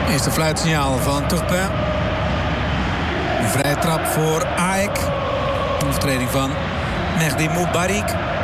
Eerste fluitsignaal van Turpin. Een vrije trap voor AEK. Overtreding van Mehdi Moubarik.